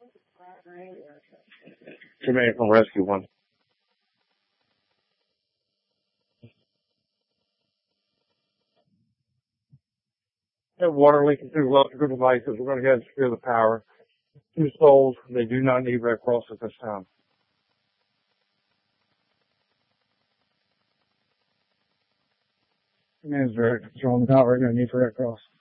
Too many from Rescue One. Have water leaking through electrical devices. We're going to go ahead and secure the power. 2 souls. They do not need Red Cross at this time. Man's very concerned about right now. Need for Red Cross.